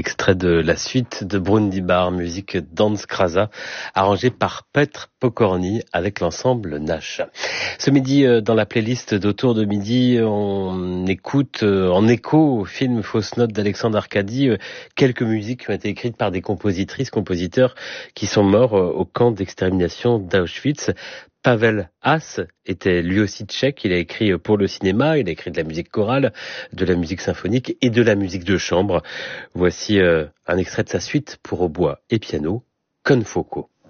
Extrait de la suite de Brundibar, musique d'Hans Krasa, arrangée par Petr Pokorny avec l'ensemble Nash. Ce midi, dans la playlist d'Autour de midi, on écoute en écho au film Fausse Note d'Alexandre Arcadi quelques musiques qui ont été écrites par des compositeurs qui sont morts au camp d'extermination d'Auschwitz. Pavel Haas était lui aussi tchèque, il a écrit pour le cinéma, il a écrit de la musique chorale, de la musique symphonique et de la musique de chambre. Voici un extrait de sa suite pour hautbois et piano, Konfoko.